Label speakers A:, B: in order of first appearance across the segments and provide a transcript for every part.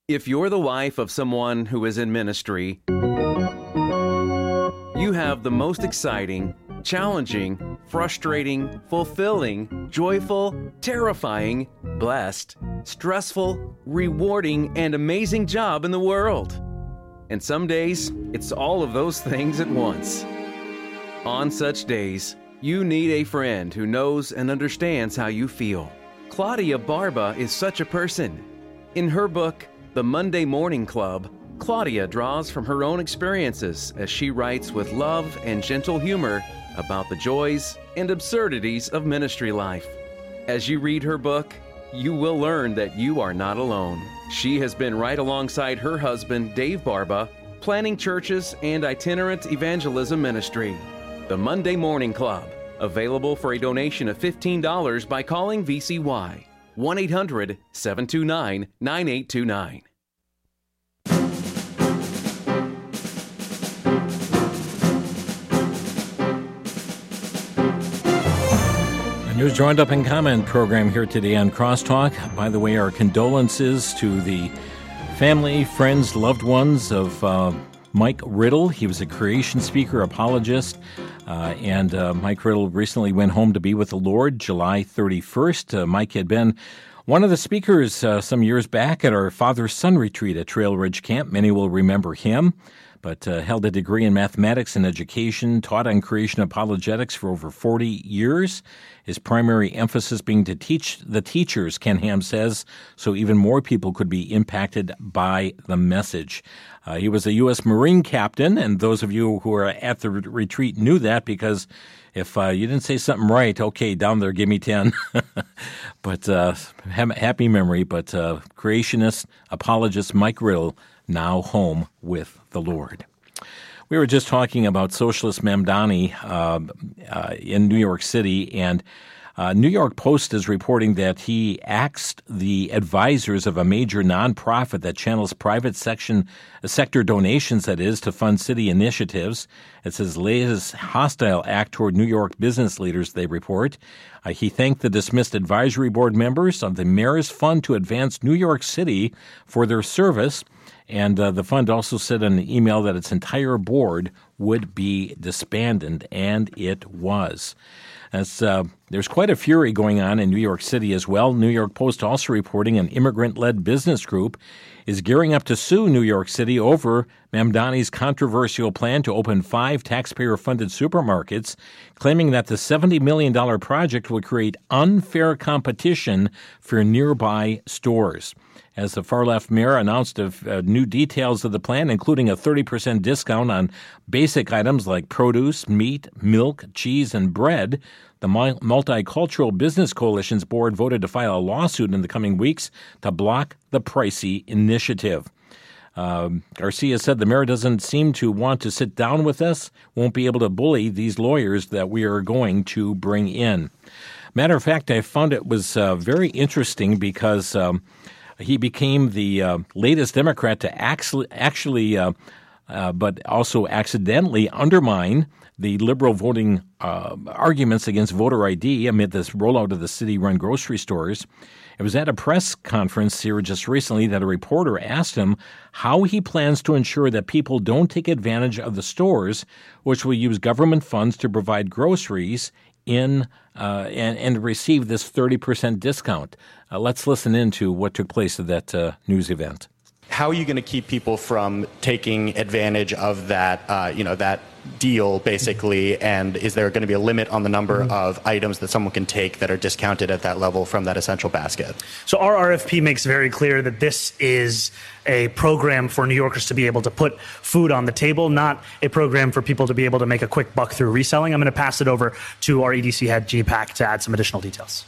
A: If you're the wife of someone who is in ministry, you have the most exciting, challenging, frustrating, fulfilling, joyful, terrifying, blessed, stressful, rewarding, and amazing job in the world. And some days, it's all of those things at once. On such days, you need a friend who knows and understands how you feel. Claudia Barba is such a person. In her book, The Monday Morning Club, Claudia draws from her own experiences as she writes with love and gentle humor about the joys and absurdities of ministry life. As you read her book, you will learn that you are not alone. She has been right alongside her husband, Dave Barba, planning churches and itinerant evangelism ministry. The Monday Morning Club, available for a donation of $15 by calling VCY, 1-800-729-9829.
B: News Roundup and Comment program here today on Crosstalk. By the way, our condolences to the family, friends, loved ones of Mike Riddle. He was a creation speaker, apologist, and Mike Riddle recently went home to be with the Lord July 31st. Mike had been one of the speakers some years back at our father-son retreat at Trail Ridge Camp. Many will remember him, but held a degree in mathematics and education, taught on creation apologetics for over 40 years. His primary emphasis being to teach the teachers, Ken Ham says, so even more people could be impacted by the message. He was a U.S. Marine captain, and those of you who are at the retreat knew that because if you didn't say something right, okay, down there, give me 10. But happy memory, but creationist, apologist Mike Riddle, now home with the Lord. We were just talking about Socialist Mamdani in New York City, and New York Post is reporting that he axed the advisors of a major nonprofit that channels private sector donations, that is, to fund city initiatives. It's his latest hostile act toward New York business leaders, they report. He thanked the dismissed advisory board members of the Mayor's Fund to Advance New York City for their service. And the fund also said in an email that its entire board would be disbanded, and it was. There's quite a fury going on in New York City as well. New York Post also reporting an immigrant-led business group is gearing up to sue New York City over Mamdani's controversial plan to open 5 taxpayer-funded supermarkets, claiming that the $70 million project would create unfair competition for nearby stores. As the far-left mayor announced new details of the plan, including a 30% discount on basic items like produce, meat, milk, cheese, and bread, the Multicultural Business Coalition's board voted to file a lawsuit in the coming weeks to block the pricey initiative. Garcia said the mayor doesn't seem to want to sit down with us, won't be able to bully these lawyers that we are going to bring in. Matter of fact, I found it was very interesting because he became the latest Democrat to actually but also accidentally undermine the liberal voting arguments against voter ID amid this rollout of the city-run grocery stores. It was at a press conference here just recently that a reporter asked him how he plans to ensure that people don't take advantage of the stores, which will use government funds to provide groceries and receive this 30% discount. Let's listen into what took place at that news event.
C: How are you going to keep people from taking advantage of that, that deal, basically? And is there going to be a limit on the number of items that someone can take that are discounted at that level from that essential basket?
D: So our RFP makes very clear that this is a program for New Yorkers to be able to put food on the table, not a program for people to be able to make a quick buck through reselling. I'm going to pass it over to our EDC head, G-Pack, to add some additional details.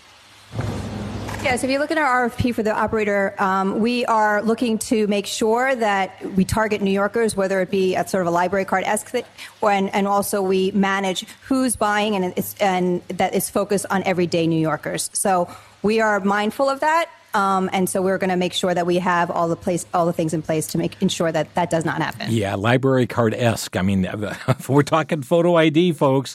E: Yes, if you look at our RFP for the operator, we are looking to make sure that we target New Yorkers, whether it be at sort of a library card-esque thing, and also we manage who's buying and that is focused on everyday New Yorkers. So we are mindful of that, and so we're going to make sure that we have all the things in place to ensure that that does not happen.
B: Yeah, library card-esque. I mean, if we're talking photo ID, folks,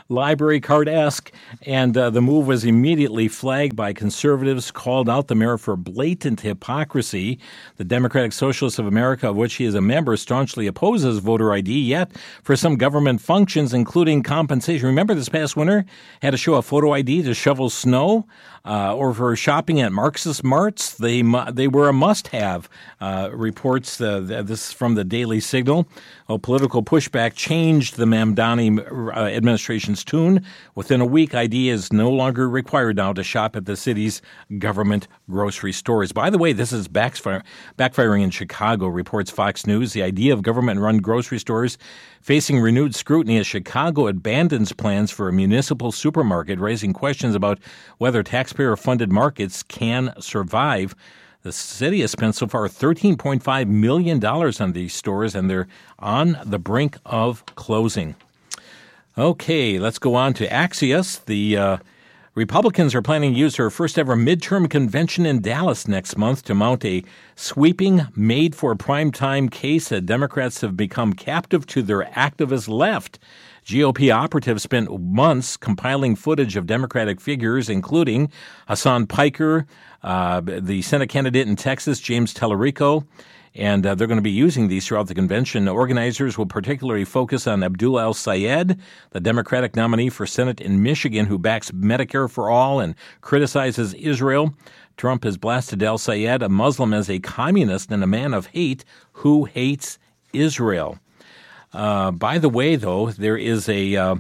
B: library card-esque, and the move was immediately flagged by conservatives, called out the mayor for blatant hypocrisy. The Democratic Socialists of America, of which he is a member, staunchly opposes voter ID, yet for some government functions, including compensation. Remember this past winter, had to show a photo ID to shovel snow, or for shopping at Marxist Marts. They were a must-have, reports this from the Daily Signal. Political pushback changed the Mamdani administration's tune. Within a week, ID is no longer required now to shop at the city's government grocery stores. By the way, this is backfiring in Chicago, reports Fox News. The idea of government-run grocery stores facing renewed scrutiny as Chicago abandons plans for a municipal supermarket, raising questions about whether taxpayer-funded markets can survive. The city has spent so far $13.5 million on these stores, and they're on the brink of closing. Okay, let's go on to Axios. The Republicans are planning to use their first-ever midterm convention in Dallas next month to mount a sweeping, made-for-primetime case that Democrats have become captive to their activist left. GOP operatives spent months compiling footage of Democratic figures, including Hassan Piker, the Senate candidate in Texas, James Tallarico, and they're going to be using these throughout the convention. Organizers will particularly focus on Abdul El-Sayed, the Democratic nominee for Senate in Michigan, who backs Medicare for All and criticizes Israel. Trump has blasted El-Sayed, a Muslim, as a communist and a man of hate who hates Israel. By the way, though, there is a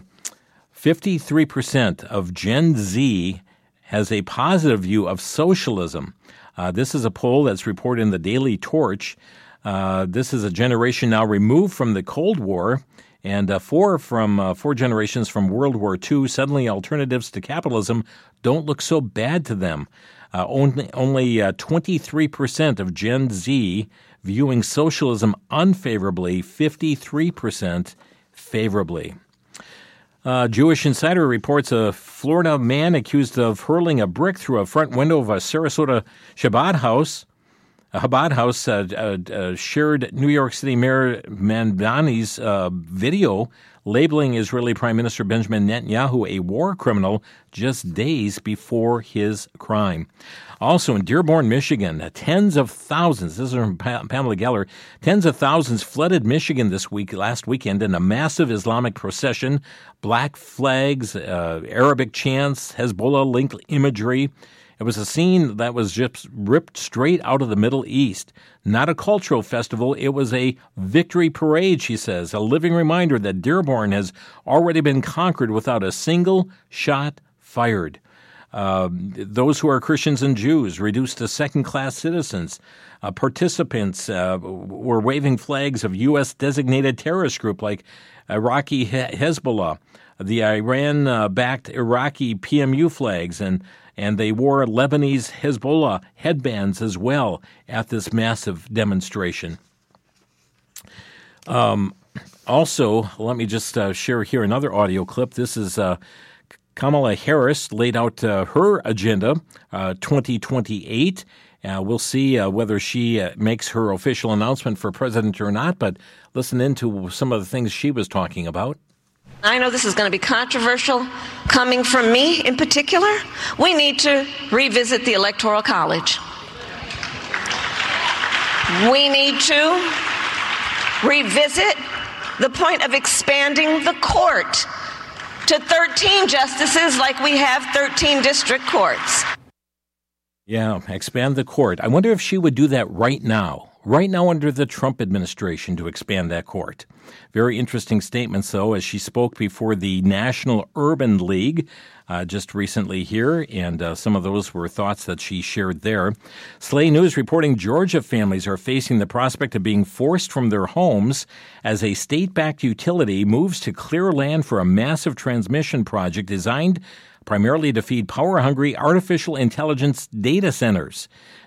B: 53% of Gen Z has a positive view of socialism. This is a poll that's reported in the Daily Torch. This is a generation now removed from the Cold War, and four generations from World War II. Suddenly, alternatives to capitalism don't look so bad to them. Only 23% of Gen Z viewing socialism unfavorably, 53% favorably. Jewish Insider reports a Florida man accused of hurling a brick through a front window of a Sarasota Chabad house. A Chabad house shared New York City Mayor Mamdani's video labeling Israeli Prime Minister Benjamin Netanyahu a war criminal just days before his crime. Also in Dearborn, Michigan, tens of thousands, this is from Pamela Geller, tens of thousands flooded Michigan last weekend in a massive Islamic procession, black flags, Arabic chants, Hezbollah-linked imagery. It was a scene that was just ripped straight out of the Middle East. Not a cultural festival, it was a victory parade, she says, a living reminder that Dearborn has already been conquered without a single shot fired. Those who are Christians and Jews reduced to second-class citizens. Participants were waving flags of U.S.-designated terrorist group like Iraqi Hezbollah, the Iran-backed Iraqi PMU flags, and they wore Lebanese Hezbollah headbands as well at this massive demonstration. Also, let me just share here another audio clip. This is Kamala Harris laid out her agenda, 2028. We'll see whether she makes her official announcement for president or not, but listen into some of the things she was talking about.
F: I know this is going to be controversial coming from me in particular. We need to revisit the Electoral College. We need to revisit the point of expanding the court to 13 justices like we have 13 district courts.
B: Yeah, expand the court. I wonder if she would do that right now under the Trump administration, to expand that court. Very interesting statements, though, as she spoke before the National Urban League just recently here, and some of those were thoughts that she shared there. Slay News reporting Georgia families are facing the prospect of being forced from their homes as a state-backed utility moves to clear land for a massive transmission project designed primarily to feed power-hungry artificial intelligence data centers.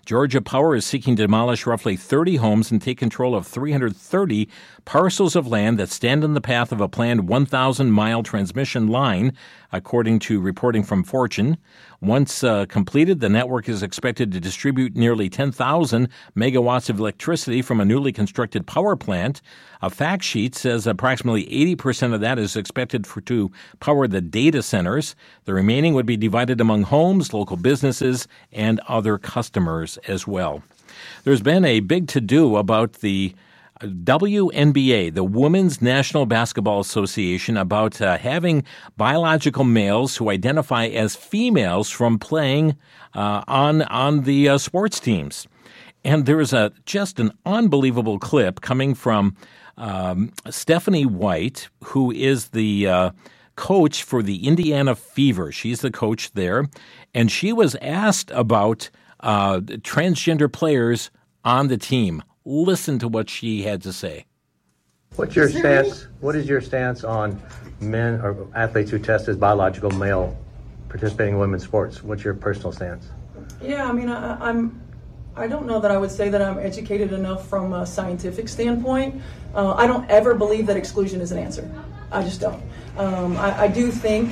B: Georgia Power is seeking to demolish roughly 30 homes and take control of 330 parcels of land that stand in the path of a planned 1,000-mile transmission line, according to reporting from Fortune. Once completed, the network is expected to distribute nearly 10,000 megawatts of electricity from a newly constructed power plant. A fact sheet says approximately 80% of that is expected to power the data centers. The remaining would be divided among homes, local businesses, and other customers as well. There's been a big to-do about the WNBA, the Women's National Basketball Association, about having biological males who identify as females from playing on the sports teams. And there is just an unbelievable clip coming from Stephanie White, who is the coach for the Indiana Fever. She's the coach there. And she was asked about transgender players on the team. Listen to what she had to say.
G: What's your stance? What is your stance on men or athletes who test as biological male participating in women's sports? What's your personal stance?
H: Yeah, I mean, I don't know that I would say that I'm educated enough from a scientific standpoint. I don't ever believe that exclusion is an answer. I just don't. I do think,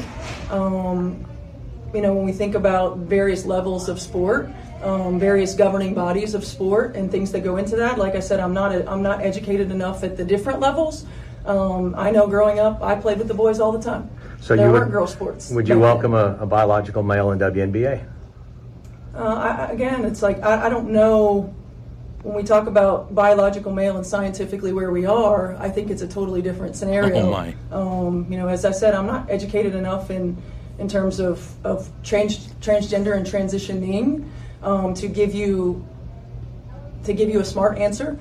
H: when we think about various levels of sport, various governing bodies of sport and things that go into that. Like I said, I'm not educated enough at the different levels. I know growing up, I played with the boys all the time.
G: So
H: there weren't girl sports.
G: Would you welcome a biological male in WNBA?
H: Again, it's like I don't know. When we talk about biological male and scientifically where we are, I think it's a totally different scenario.
B: Oh my!
H: As I said, I'm not educated enough in terms of transgender and transitioning. To give you a smart answer.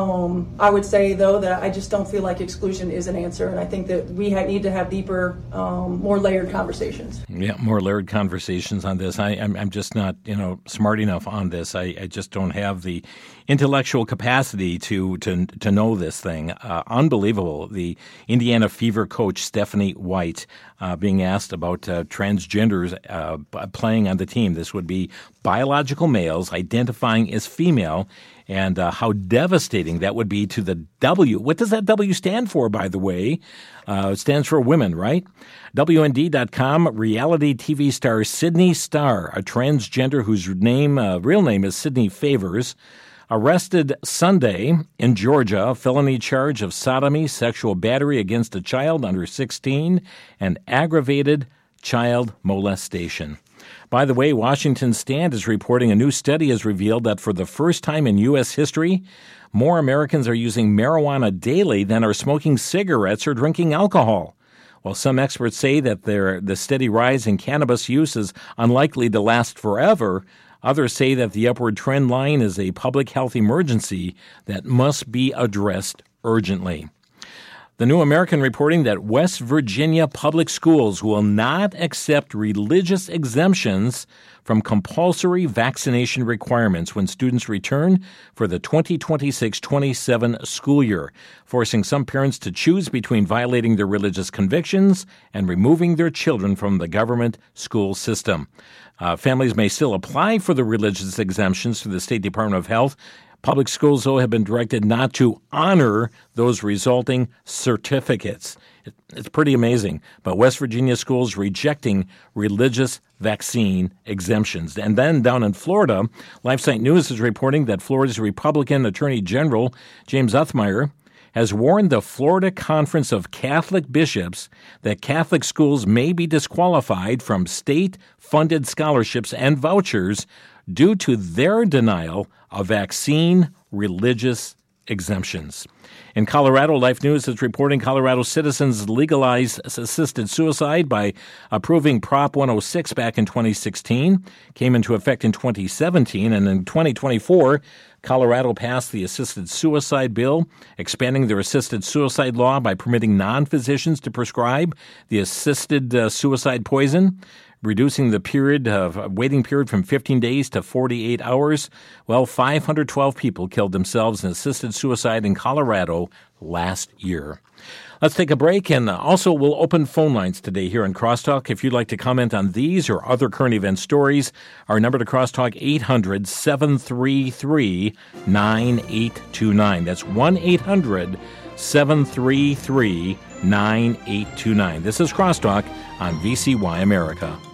H: I would say, though, that I just don't feel like exclusion is an answer, and I think that we need to have deeper, more layered conversations.
B: Yeah, more layered conversations on this. I'm just not, smart enough on this. I just don't have the intellectual capacity to know this thing. Unbelievable. The Indiana Fever coach, Stephanie White, being asked about transgenders playing on the team. This would be biological males identifying as female, and how devastating that would be to the W. What does that W stand for, by the way? It stands for women, right? WND.com, reality TV star Sydney Starr, a transgender whose real name is Sydney Favors, arrested Sunday in Georgia, a felony charge of sodomy, sexual battery against a child under 16, and aggravated child molestation. By the way, Washington Stand is reporting a new study has revealed that for the first time in U.S. history, more Americans are using marijuana daily than are smoking cigarettes or drinking alcohol. While some experts say that the steady rise in cannabis use is unlikely to last forever, others say that the upward trend line is a public health emergency that must be addressed urgently. The New American reporting that West Virginia public schools will not accept religious exemptions from compulsory vaccination requirements when students return for the 2026-27 school year, forcing some parents to choose between violating their religious convictions and removing their children from the government school system. Families may still apply for the religious exemptions through the State Department of Health. Public schools, though, have been directed not to honor those resulting certificates. It's pretty amazing. But West Virginia schools rejecting religious vaccine exemptions. And then down in Florida, LifeSite News is reporting that Florida's Republican Attorney General, James Othmeyer, has warned the Florida Conference of Catholic Bishops that Catholic schools may be disqualified from state-funded scholarships and vouchers due to their denial of vaccine religious exemptions. In Colorado, Life News is reporting Colorado citizens legalized assisted suicide by approving Prop 106 back in 2016, came into effect in 2017, and in 2024, Colorado passed the assisted suicide bill, expanding their assisted suicide law by permitting non-physicians to prescribe the assisted suicide poison, reducing the waiting period from 15 days to 48 hours. Well, 512 people killed themselves in assisted suicide in Colorado Colorado last year. Let's take a break, and also we'll open phone lines today here in Crosstalk. If you'd like to comment on these or other current event stories, our number to Crosstalk, 800-733-9829. That's 1-800-733-9829. This is Crosstalk on VCY America.